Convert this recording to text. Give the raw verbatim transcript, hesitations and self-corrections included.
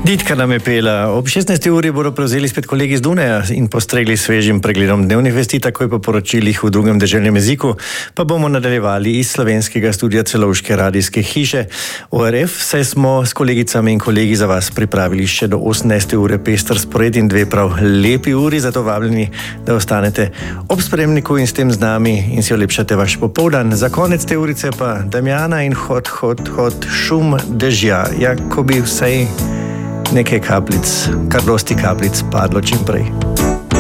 Ditka nam je pela. Ob šestnajsti uri bodo prevzeli spet kolegi z Dunaja in postregli svežim pregledom dnevnih vesti, takoj po poročilih v drugem deželnem jeziku, pa bomo nadaljevali iz slovenskega studia Celovške radijske hiše O R F, saj smo s kolegicami in kolegi za vas pripravili še do osemnajste ure pester spored in dve prav lepi uri, zato vabljeni, da ostanete ob spremniku in s tem z nami in si olepšate vaš popoldan. Za konec te urice pa Damjana in hod, hod, hod, šum dežja, jako bi vsej nekaj kapljic, kar dosti kapljic padlo čim prej.